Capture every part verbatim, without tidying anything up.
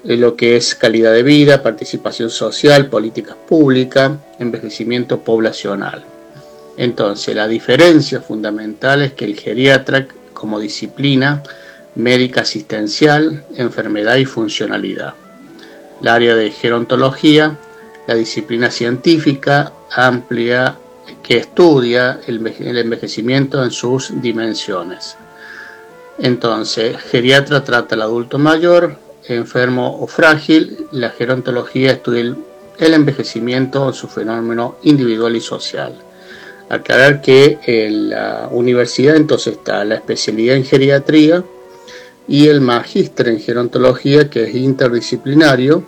eh, lo que es calidad de vida, participación social, políticas públicas, envejecimiento poblacional. Entonces, la diferencia fundamental es que el geriatra, como disciplina médica asistencial, enfermedad y funcionalidad. El área de gerontología, la disciplina científica amplia que estudia el envejecimiento en sus dimensiones. Entonces, geriatra trata al adulto mayor, enfermo o frágil. La gerontología estudia el envejecimiento en su fenómeno individual y social. Aclarar que en la universidad entonces está la especialidad en geriatría y el magíster en gerontología, que es interdisciplinario,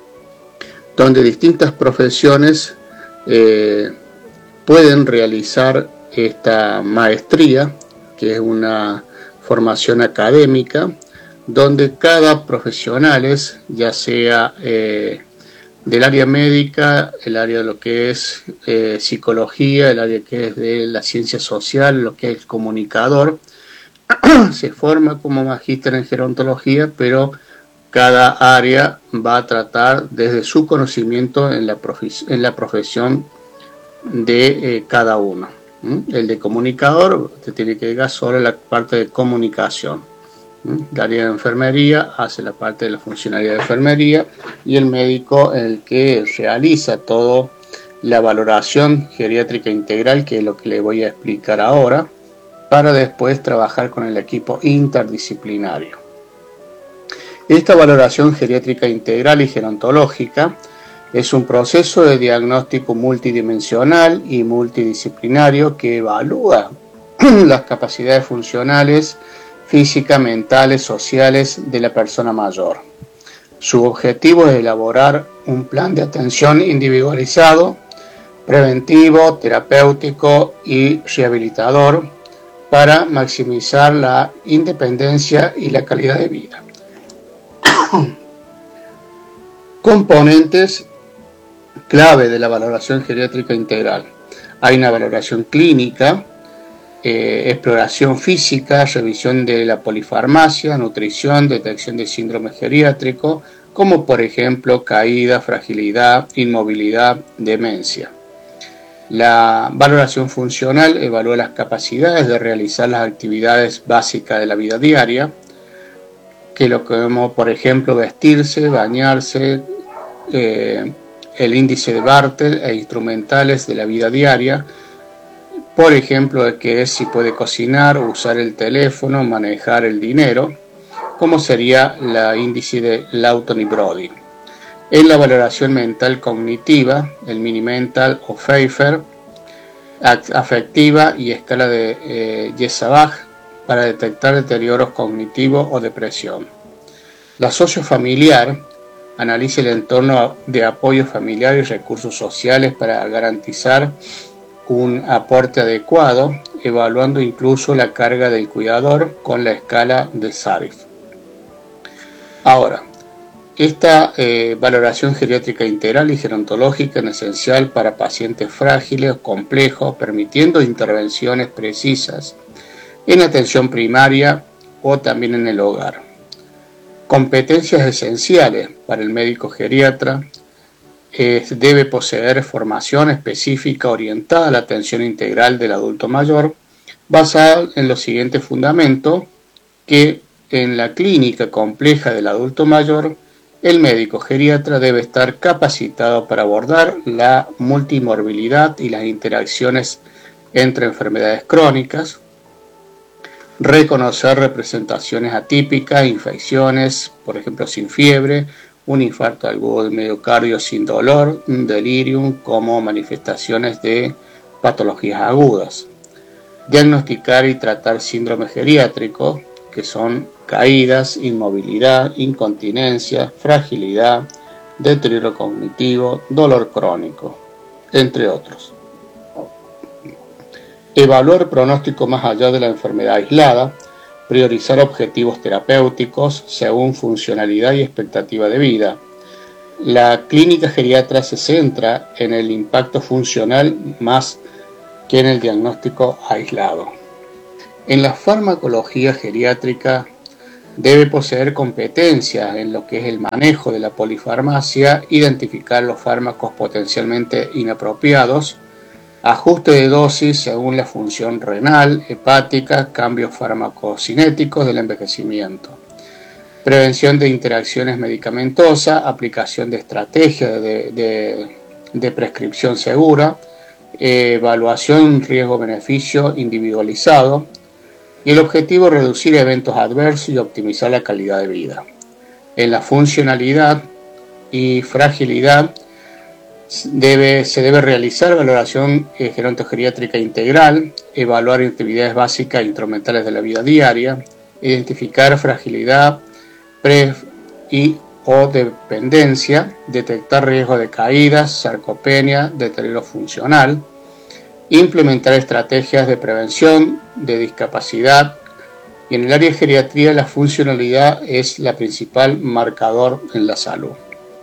donde distintas profesiones eh, pueden realizar esta maestría, que es una formación académica, donde cada profesional, es, ya sea eh, del área médica, el área de lo que es eh, psicología, el área que es de la ciencia social, lo que es el comunicador, se forma como magíster en gerontología, pero cada área va a tratar desde su conocimiento en la, en la profesión de eh, cada uno. ¿Mm? El de comunicador te tiene que llegar solo a la parte de comunicación. ¿Mm? El área de enfermería hace la parte de la funcionalidad de enfermería y el médico el que realiza toda la valoración geriátrica integral, que es lo que le voy a explicar ahora, para después trabajar con el equipo interdisciplinario. Esta valoración geriátrica integral y gerontológica es un proceso de diagnóstico multidimensional y multidisciplinario que evalúa las capacidades funcionales, físicas, mentales, sociales de la persona mayor. Su objetivo es elaborar un plan de atención individualizado, preventivo, terapéutico y rehabilitador para maximizar la independencia y la calidad de vida. Componentes clave de la valoración geriátrica integral. Hay una valoración clínica, eh, exploración física, revisión de la polifarmacia, nutrición, detección de síndrome geriátrico, como por ejemplo caída, fragilidad, inmovilidad, demencia. La valoración funcional evalúa las capacidades de realizar las actividades básicas de la vida diaria, que lo que vemos, por ejemplo, vestirse, bañarse, eh, el índice de Bartel e instrumentales de la vida diaria, por ejemplo, que es si puede cocinar, usar el teléfono, manejar el dinero, como sería la índice de Lawton y Brody. En la valoración mental cognitiva, el mini mental o Pfeiffer, afectiva y escala de eh, Yesabach, para detectar deterioros cognitivos o depresión. La sociofamiliar analiza el entorno de apoyo familiar y recursos sociales para garantizar un aporte adecuado, evaluando incluso la carga del cuidador con la escala de Sarif. Ahora, esta eh, valoración geriátrica integral y gerontológica es esencial para pacientes frágiles o complejos, permitiendo intervenciones precisas en atención primaria o también en el hogar. Competencias esenciales para el médico geriatra: eh, debe poseer formación específica orientada a la atención integral del adulto mayor, basada en los siguientes fundamentos: que en la clínica compleja del adulto mayor, el médico geriatra debe estar capacitado para abordar la multimorbilidad y las interacciones entre enfermedades crónicas, reconocer representaciones atípicas, infecciones, por ejemplo sin fiebre, un infarto agudo del miocardio sin dolor, un delirium como manifestaciones de patologías agudas. Diagnosticar y tratar síndrome geriátrico, que son caídas, inmovilidad, incontinencia, fragilidad, deterioro cognitivo, dolor crónico, entre otros. Evaluar pronóstico más allá de la enfermedad aislada, priorizar objetivos terapéuticos según funcionalidad y expectativa de vida. La clínica geriatra se centra en el impacto funcional más que en el diagnóstico aislado. En la farmacología geriátrica Debe poseer competencia en lo que es el manejo de la polifarmacia, identificar los fármacos potencialmente inapropiados, ajuste de dosis según la función renal, hepática, cambios farmacocinéticos del envejecimiento, prevención de interacciones medicamentosas, aplicación de estrategias de, de, de prescripción segura, eh, evaluación riesgo-beneficio individualizado, y el objetivo es reducir eventos adversos y optimizar la calidad de vida. En la funcionalidad y fragilidad debe, se debe realizar valoración eh, gerontogeriátrica integral, evaluar actividades básicas e instrumentales de la vida diaria, identificar fragilidad pre y o dependencia, detectar riesgo de caídas, sarcopenia, deterioro funcional, implementar estrategias de prevención de discapacidad, y en el área de geriatría la funcionalidad es la principal marcador en la salud.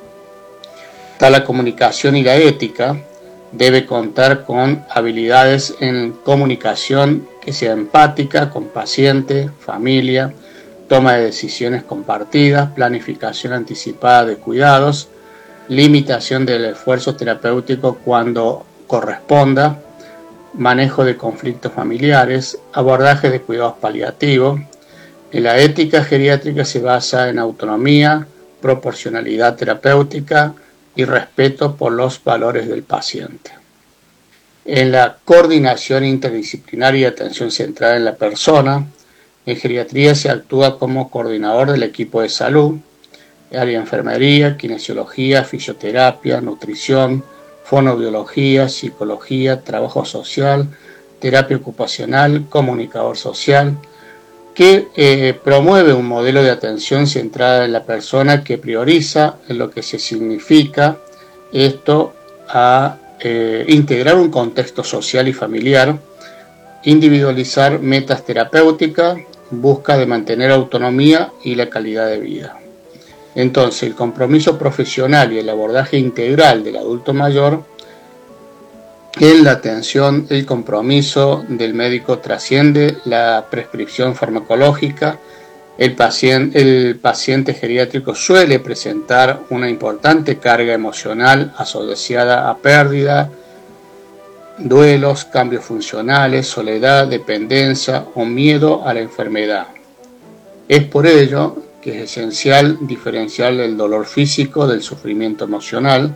Está la comunicación y la ética. Debe contar con habilidades en comunicación que sea empática con paciente, familia, toma de decisiones compartidas, planificación anticipada de cuidados, limitación del esfuerzo terapéutico cuando corresponda, manejo de conflictos familiares, abordaje de cuidados paliativos. En la ética geriátrica se basa en autonomía, proporcionalidad terapéutica y respeto por los valores del paciente. En la coordinación interdisciplinaria y atención centrada en la persona, en geriatría se actúa como coordinador del equipo de salud, área de enfermería, kinesiología, fisioterapia, nutrición, fonoaudiología, psicología, trabajo social, terapia ocupacional, comunicador social, que eh, promueve un modelo de atención centrada en la persona que prioriza en lo que se significa esto a eh, integrar un contexto social y familiar, individualizar metas terapéuticas, busca de mantener autonomía y la calidad de vida. Entonces, el compromiso profesional y el abordaje integral del adulto mayor en la atención, el compromiso del médico trasciende la prescripción farmacológica. El paciente, el paciente geriátrico suele presentar una importante carga emocional asociada a pérdida, duelos, cambios funcionales, soledad, dependencia o miedo a la enfermedad. Es por ello que es esencial diferenciar el dolor físico del sufrimiento emocional.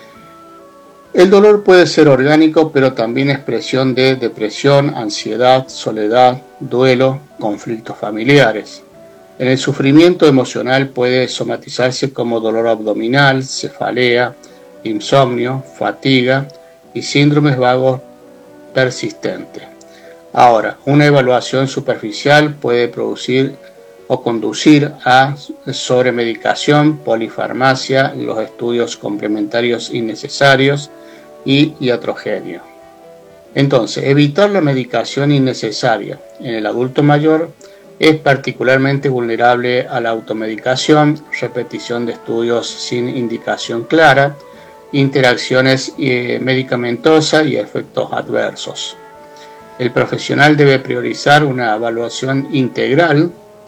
El dolor puede ser orgánico, pero también expresión de depresión, ansiedad, soledad, duelo, conflictos familiares. En el sufrimiento emocional puede somatizarse como dolor abdominal, cefalea, insomnio, fatiga y síndromes vagos persistentes. Ahora, una evaluación superficial puede producir o conducir a sobremedicación, polifarmacia, los estudios complementarios innecesarios y iatrogenia. Entonces, evitar la medicación innecesaria en el adulto mayor es particularmente vulnerable a la automedicación, repetición de estudios sin indicación clara, interacciones eh, medicamentosas y efectos adversos. El profesional debe priorizar una evaluación integral,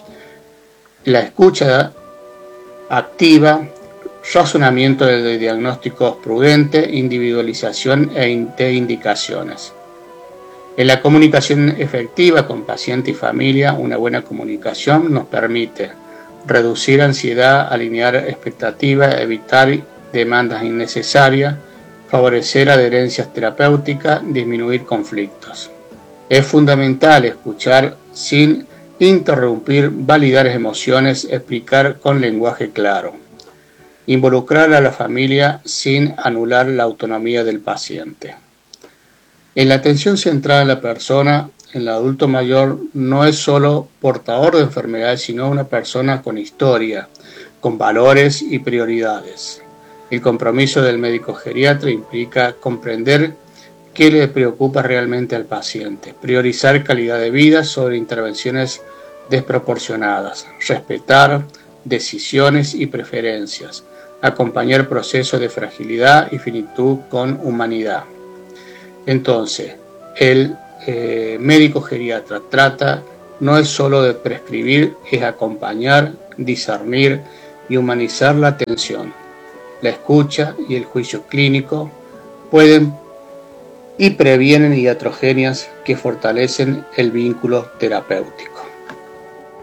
la escucha activa, razonamiento de diagnósticos prudentes, individualización de indicaciones. En la comunicación efectiva con paciente y familia, una buena comunicación nos permite reducir ansiedad, alinear expectativas, evitar demandas innecesarias, favorecer adherencias terapéuticas, disminuir conflictos. Es fundamental escuchar sin interrumpir, validar emociones, explicar con lenguaje claro. Involucrar a la familia sin anular la autonomía del paciente. En la atención centrada en la persona, el adulto mayor no es solo portador de enfermedades, sino una persona con historia, con valores y prioridades. El compromiso del médico geriatra implica comprender qué le preocupa realmente al paciente, priorizar calidad de vida sobre intervenciones desproporcionadas, respetar decisiones y preferencias, acompañar procesos de fragilidad y finitud con humanidad. Entonces, el eh, médico geriatra trata no es solo de prescribir, es acompañar, discernir y humanizar la atención. La escucha y el juicio clínico pueden y previenen iatrogenias que fortalecen el vínculo terapéutico.